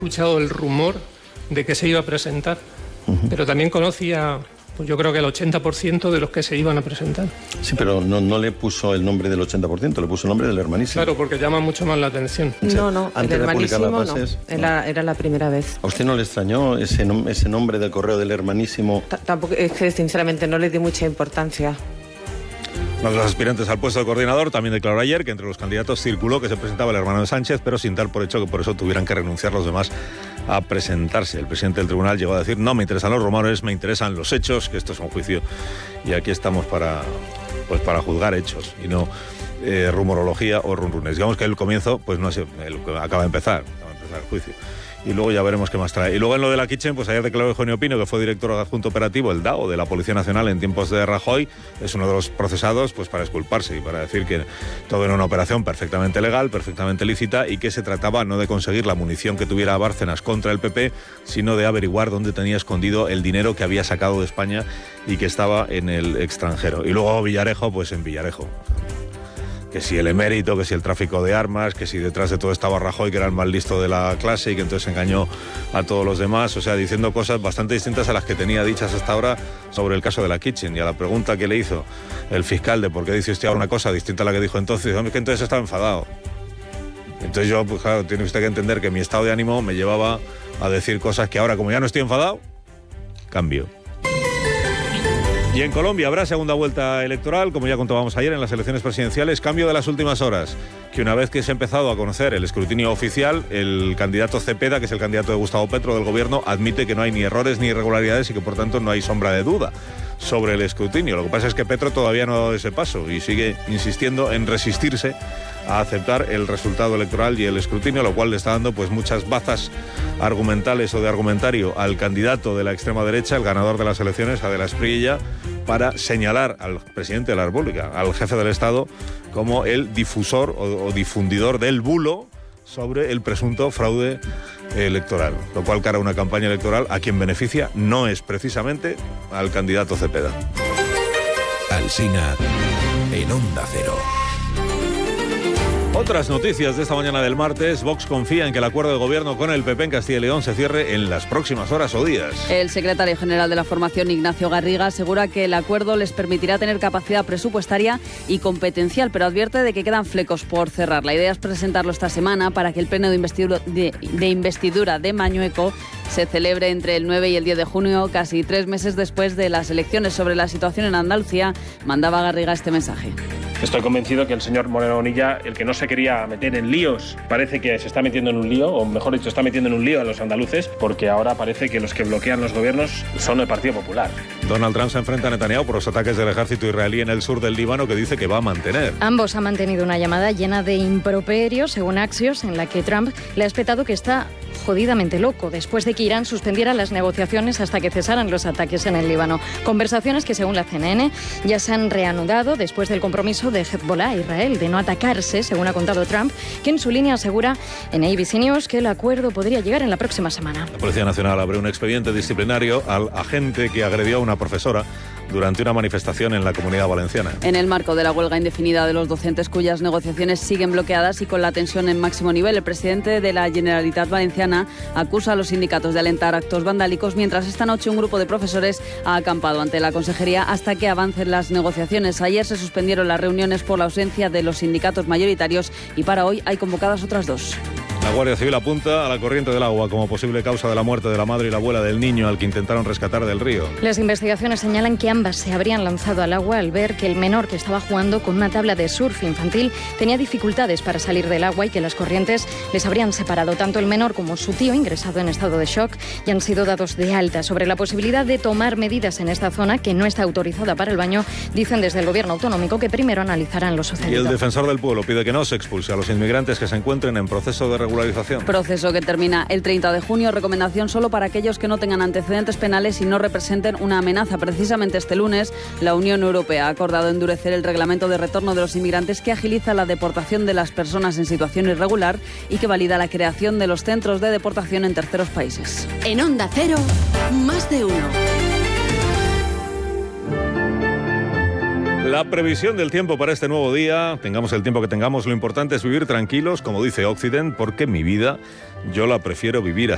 escuchado el rumor de que se iba a presentar, pero también conocía, pues yo creo que el 80% de los que se iban a presentar. Sí, pero no le puso el nombre del 80%, le puso el nombre del Hermanísimo. Claro, porque llama mucho más la atención. No, antes el de publicar las Hermanísimo bases, no. Era la primera vez. ¿A usted no le extrañó ese nombre del correo del Hermanísimo? Tampoco, es que sinceramente no le di mucha importancia. Uno de los aspirantes al puesto de coordinador también declaró ayer que entre los candidatos circuló que se presentaba el hermano de Sánchez, pero sin dar por hecho que por eso tuvieran que renunciar los demás a presentarse. El presidente del tribunal llegó a decir: no me interesan los rumores, me interesan los hechos, que esto es un juicio y aquí estamos para juzgar hechos y no rumorología o runrunes. Digamos que el comienzo pues no ha sido, acaba de empezar el juicio. Y luego ya veremos qué más trae. Y luego en lo de la Kitchen, pues ayer declaró Eugenio Pino, que fue director adjunto operativo, el DAO, de la Policía Nacional en tiempos de Rajoy, es uno de los procesados pues para exculparse y para decir que todo era una operación perfectamente legal, perfectamente lícita, y que se trataba no de conseguir la munición que tuviera Bárcenas contra el PP, sino de averiguar dónde tenía escondido el dinero que había sacado de España y que estaba en el extranjero. Y luego Villarejo, pues en Villarejo. Que si el emérito, que si el tráfico de armas, que si detrás de todo estaba Rajoy, que era el más listo de la clase y que entonces engañó a todos los demás, o sea, diciendo cosas bastante distintas a las que tenía dichas hasta ahora sobre el caso de la Kitchen. Y a la pregunta que le hizo el fiscal de por qué dice usted ahora una cosa distinta a la que dijo entonces, hombre, que entonces estaba enfadado. Entonces yo, pues claro, tiene usted que entender que mi estado de ánimo me llevaba a decir cosas que ahora, como ya no estoy enfadado, cambio. Y en Colombia habrá segunda vuelta electoral, como ya contábamos ayer en las elecciones presidenciales, cambio de las últimas horas, que una vez que se ha empezado a conocer el escrutinio oficial, el candidato Cepeda, que es el candidato de Gustavo Petro del gobierno, admite que no hay ni errores ni irregularidades y que por tanto no hay sombra de duda sobre el escrutinio. Lo que pasa es que Petro todavía no ha dado ese paso y sigue insistiendo en resistirse a aceptar el resultado electoral y el escrutinio, lo cual le está dando pues muchas bazas argumentales o de argumentario al candidato de la extrema derecha, el ganador de las elecciones, Adela Espriella, para señalar al presidente de la República, al jefe del Estado, como el difusor o difundidor del bulo sobre el presunto fraude electoral, lo cual cara a una campaña electoral a quien beneficia no es precisamente al candidato Cepeda. Alsina en Onda Cero. Otras noticias de esta mañana del martes. Vox confía en que el acuerdo de gobierno con el PP en Castilla y León se cierre en las próximas horas o días. El secretario general de la formación, Ignacio Garriga, asegura que el acuerdo les permitirá tener capacidad presupuestaria y competencial, pero advierte de que quedan flecos por cerrar. La idea es presentarlo esta semana para que el pleno de investidura de Mañueco se celebre entre el 9 y el 10 de junio, casi 3 meses después de las elecciones. Sobre la situación en Andalucía, mandaba Garriga este mensaje. Estoy convencido que el señor Moreno Bonilla, el que no se quería meter en líos, parece que se está metiendo en un lío, o mejor dicho, está metiendo en un lío a los andaluces, porque ahora parece que los que bloquean los gobiernos son el Partido Popular. Donald Trump se enfrenta a Netanyahu por los ataques del ejército israelí en el sur del Líbano, que dice que va a mantener. Ambos han mantenido una llamada llena de improperios, según Axios, en la que Trump le ha espetado que está jodidamente loco, después de que Irán suspendiera las negociaciones hasta que cesaran los ataques en el Líbano. Conversaciones que, según la CNN, ya se han reanudado después del compromiso de Hezbollah, Israel, de no atacarse, según ha contado Trump, que en su línea asegura en ABC News que el acuerdo podría llegar en la próxima semana. La Policía Nacional abre un expediente disciplinario al agente que agredió a una profesora durante una manifestación en la Comunidad Valenciana. En el marco de la huelga indefinida de los docentes, cuyas negociaciones siguen bloqueadas y con la tensión en máximo nivel, el presidente de la Generalitat Valenciana acusa a los sindicatos de alentar actos vandálicos, mientras esta noche un grupo de profesores ha acampado ante la consejería hasta que avancen las negociaciones. Ayer se suspendieron las reuniones por la ausencia de los sindicatos mayoritarios y para hoy hay convocadas otras 2. La Guardia Civil apunta a la corriente del agua como posible causa de la muerte de la madre y la abuela del niño al que intentaron rescatar del río. Las investigaciones señalan que ambas se habrían lanzado al agua al ver que el menor, que estaba jugando con una tabla de surf infantil, tenía dificultades para salir del agua y que las corrientes les habrían separado. Tanto el menor como su tío, ingresado en estado de shock, y han sido dados de alta. Sobre la posibilidad de tomar medidas en esta zona, que no está autorizada para el baño, dicen desde el gobierno autonómico que primero analizarán lo sucedido. Y el defensor del pueblo pide que no se expulse a los inmigrantes que se encuentren en proceso de regularización. Proceso que termina el 30 de junio. Recomendación solo para aquellos que no tengan antecedentes penales y no representen una amenaza. Precisamente este lunes, la Unión Europea ha acordado endurecer el reglamento de retorno de los inmigrantes que agiliza la deportación de las personas en situación irregular y que valida la creación de los centros de deportación en terceros países. En Onda Cero, más de uno. La previsión del tiempo para este nuevo día, tengamos el tiempo que tengamos, lo importante es vivir tranquilos, como dice Occident, porque mi vida yo la prefiero vivir así.